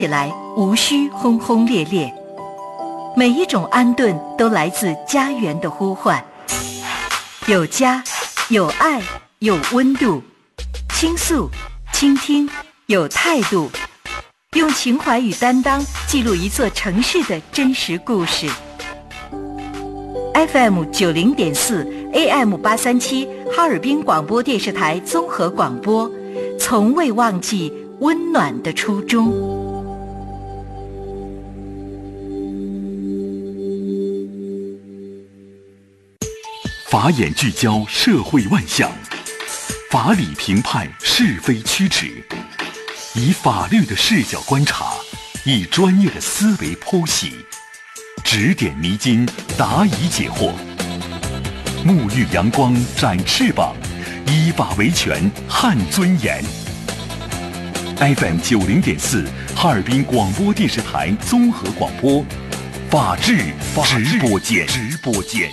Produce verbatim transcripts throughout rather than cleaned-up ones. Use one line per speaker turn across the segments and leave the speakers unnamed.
起来无需轰轰烈烈，每一种安顿都来自家园的呼唤，有家，有爱，有温度，倾诉，倾听，有态度，用情怀与担当记录一座城市的真实故事。F M 九零点四 A M 八三七哈尔滨广播电视台综合广播，从未忘记温暖的初衷。
法眼聚焦社会万象，法理评判是非曲直，以法律的视角观察，以专业的思维剖析，指点迷津，答疑解惑，沐浴阳光，展翅膀，依法维权，撼尊严。F M 九零点四哈尔滨广播电视台综合广播，法治直播间。直播间。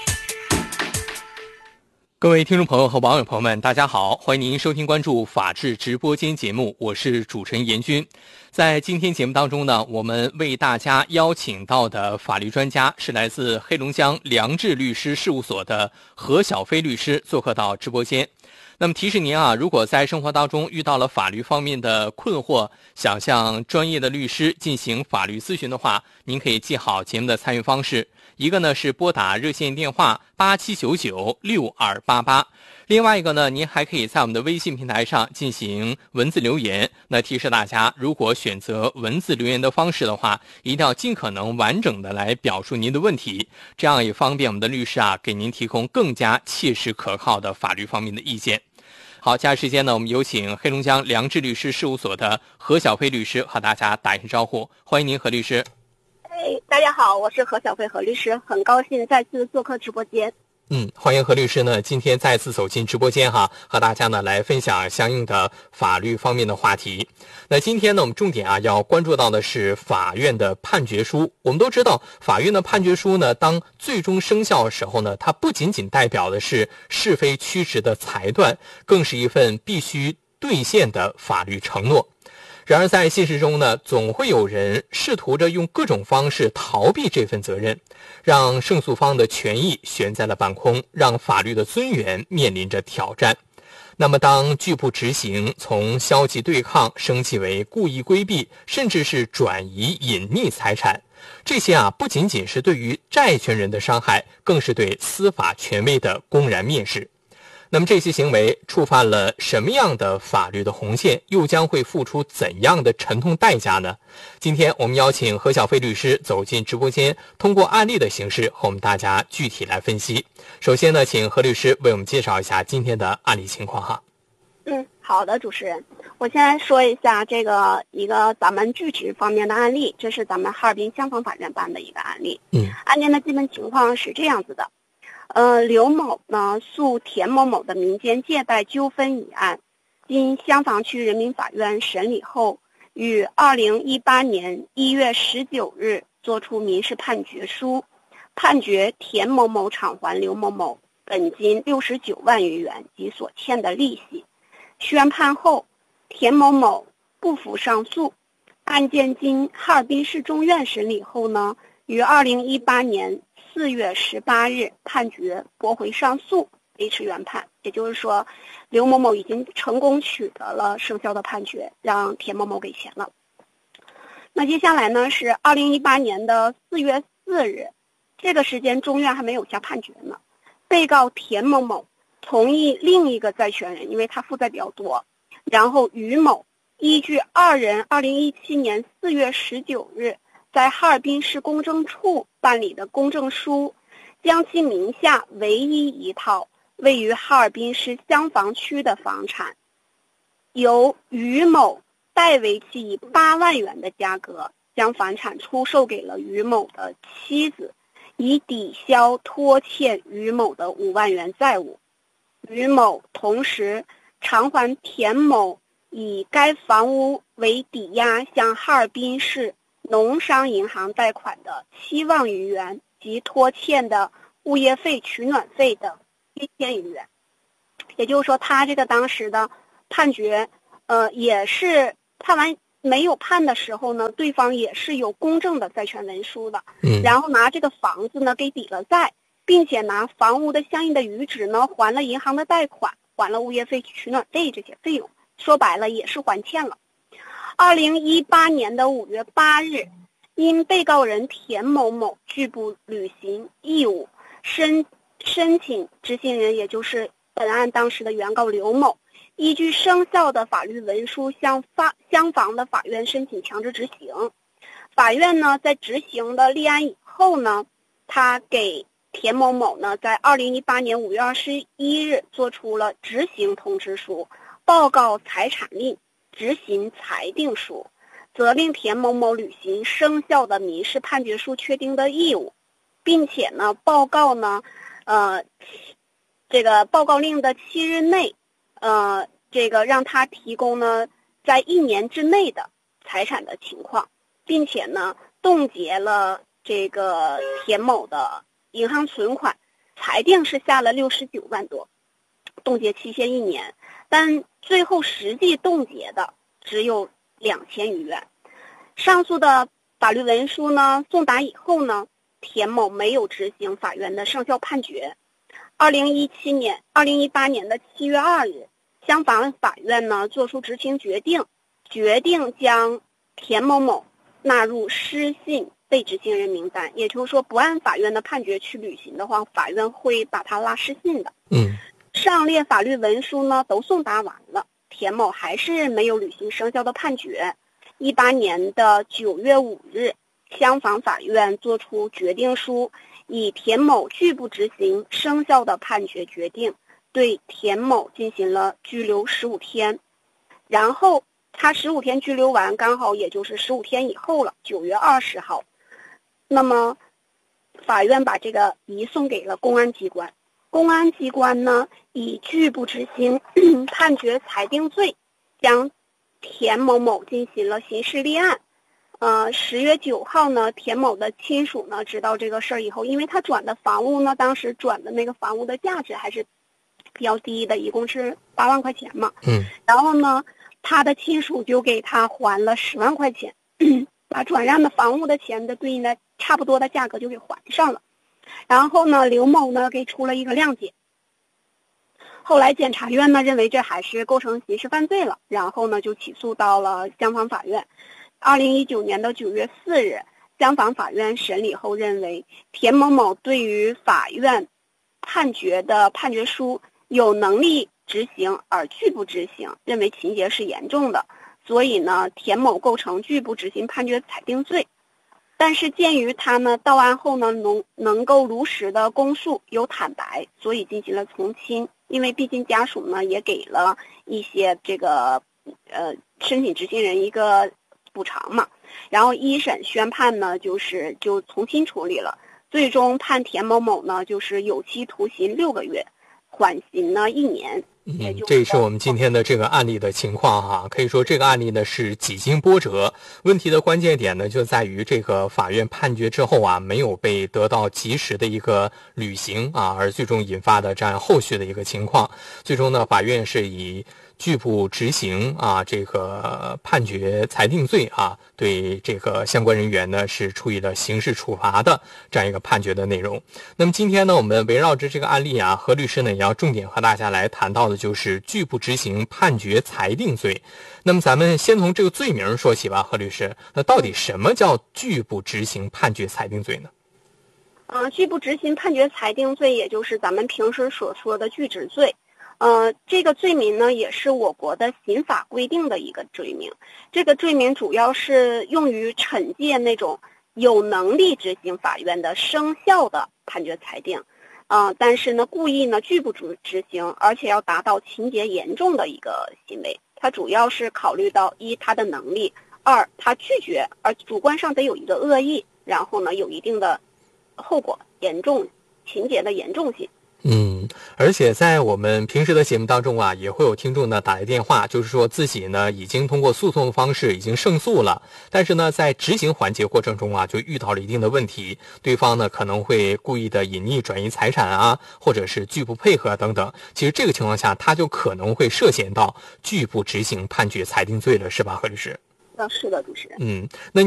各位听众朋友和网友朋友们，大家好，欢迎您收听关注法治直播间节目，我是主持人严军。在今天节目当中呢，我们为大家邀请到的法律专家是来自黑龙江良智律师事务所的何小飞律师，做客到直播间。那么提示您啊，如果在生活当中遇到了法律方面的困惑，想向专业的律师进行法律咨询的话，您可以记好节目的参与方式。一个呢是拨打热线电话八七九九六二八八，另外一个呢，您还可以在我们的微信平台上进行文字留言。那提示大家，如果选择文字留言的方式的话，一定要尽可能完整的来表述您的问题，这样也方便我们的律师啊给您提供更加切实可靠的法律方面的意见。好，接下来时间呢，我们有请黑龙江良智律师事务所的何小飞律师和大家打一声招呼。欢迎您，何律师。
哎，大家好，我是何小飞何律师，很高兴再次做客直播间。
嗯，欢迎何律师呢今天再次走进直播间哈，和大家呢来分享相应的法律方面的话题。那今天呢，我们重点啊要关注到的是法院的判决书。我们都知道，法院的判决书呢，当最终生效的时候呢，它不仅仅代表的是是非曲直的裁断，更是一份必须兑现的法律承诺。然而在现实中呢，总会有人试图着用各种方式逃避这份责任，让胜诉方的权益悬在了半空，让法律的尊严面临着挑战。那么当拒不执行从消极对抗升级为故意规避，甚至是转移隐匿财产，这些啊不仅仅是对于债权人的伤害，更是对司法权威的公然蔑视。那么这些行为触犯了什么样的法律的红线，又将会付出怎样的沉痛代价呢？今天我们邀请何小飞律师走进直播间，通过案例的形式和我们大家具体来分析。首先呢，请何律师为我们介绍一下今天的案例情况哈。
嗯，好的，主持人，我先来说一下这个一个咱们具体方面的案例，这是咱们哈尔滨乡房法院办的一个案例。嗯，案件的基本情况是这样子的。呃，刘某呢诉田某某的民间借贷纠纷一案，经乡房区人民法院审理后，于二零一八年一月十九日作出民事判决书，判决田某某偿还刘某某本金六十九万余元及所欠的利息。宣判后，田某某不服上诉，案件经哈尔滨市中院审理后呢，于二零一八年四月十八日判决驳回上诉，维持原判。也就是说，刘某某已经成功取得了生效的判决，让田某某给钱了。那接下来呢是二零一八年的四月四日，这个时间中院还没有下判决呢。被告田某某同意另一个债权人，因为他负债比较多，然后于某依据二人二零一七年四月十九日在哈尔滨市公证处办理的公证书，将其名下唯一一套位于哈尔滨市乡房区的房产，由于某代为其以八万元的价格将房产出售给了于某的妻子，以抵消拖欠于某的五万元债务。于某同时偿还田某以该房屋为抵押向哈尔滨市农商银行贷款的七万余元及拖欠的物业费、取暖费等一千余元。也就是说，他这个当时的判决，呃，也是判完没有判的时候呢，对方也是有公证的债权文书的，
嗯，
然后拿这个房子呢给抵了债，并且拿房屋的相应的余值呢还了银行的贷款，还了物业费、取暖费这些费用，说白了也是还欠了。二零一八年的五月八日，因被告人田某某拒不履行义务，申申请执行人也就是本案当时的原告刘某，依据生效的法律文书向法相仿的法院申请强制执行。法院呢在执行的立案以后呢，他给田某某呢在二零一八年五月二十一日作出了执行通知书、报告财产令、执行裁定书，责令田某某履行生效的民事判决书确定的义务，并且呢报告呢呃这个报告令的七日内呃这个让他提供呢在一年之内的财产的情况，并且呢冻结了这个田某的银行存款，裁定是下了六十九万多，冻结期限一年，但最后实际冻结的只有两千余元。上述的法律文书呢送达以后呢，田某没有执行法院的生效判决。二零一七年、二零一八年的七月二日，相仿法院呢作出执行决定，决定将田某某纳入失信被执行人名单，也就是说不按法院的判决去履行的话，法院会把他拉失信的。
嗯，
上列法律文书呢都送达完了，田某还是没有履行生效的判决。一八年的九月五日，相仿法院作出决定书，以田某拒不执行生效的判决决定，对田某进行了拘留十五天。然后他十五天拘留完，刚好也就是十五天以后了，九月二十号。那么法院把这个移送给了公安机关，公安机关呢以拒不执行判决裁定罪，将田某某进行了刑事立案。呃，十月九号呢，田某的亲属呢知道这个事儿以后，因为他转的房屋呢，当时转的那个房屋的价值还是比较低的，一共是八万块钱嘛。
嗯。
然后呢，他的亲属就给他还了十万块钱，把转让的房屋的钱的对应的差不多的价格就给还上了。然后呢，刘某呢给出了一个谅解。后来检察院呢认为这还是构成刑事犯罪了，然后呢就起诉到了相仿法院。二零一九年的九月四日，相仿法院审理后认为，田某某对于法院判决的判决书有能力执行而拒不执行，认为情节是严重的，所以呢，田某构成拒不执行判决裁定罪。但是鉴于他呢到案后呢能能够如实的供述，有坦白，所以进行了从轻。因为毕竟家属呢也给了一些这个呃申请执行人一个补偿嘛，然后一审宣判呢就是就从轻处理了，最终判田某某呢就是有期徒刑六个月，缓刑呢一年。
嗯，这是我们今天的这个案例的情况哈。可以说这个案例呢是几经波折，问题的关键点呢就在于这个法院判决之后啊没有被得到及时的一个履行啊，而最终引发的这样后续的一个情况。最终呢，法院是以拒不执行啊这个判决裁定罪啊，对这个相关人员呢是处以了刑事处罚的这样一个判决的内容。那么今天呢，我们围绕着这个案例啊，何律师呢也要重点和大家来谈到的就是拒不执行判决裁定罪。那么咱们先从这个罪名说起吧，何律师，那到底什么叫拒不执行判决裁定罪呢？
呃，拒不执行判决裁定罪，也就是咱们平时所说的拒执罪。呃，这个罪名呢，也是我国的刑法规定的一个罪名。这个罪名主要是用于惩戒那种有能力执行法院的生效的判决裁定，呃，但是呢，故意呢拒不执执行，而且要达到情节严重的一个行为。它主要是考虑到一他的能力，二他拒绝，而主观上得有一个恶意，然后呢有一定的后果严重，情节的严重性。
嗯，而且在我们平时的节目当中啊，也会有听众呢打来电话，就是说自己呢已经通过诉讼的方式已经胜诉了，但是呢在执行环节过程中啊就遇到了一定的问题，对方呢可能会故意的隐匿转移财产啊，或者是拒不配合等等。其实这个情况下他就可能会涉嫌到拒不执行判决裁定罪了，是吧，何律师？
呃，是的，主持人。
嗯，那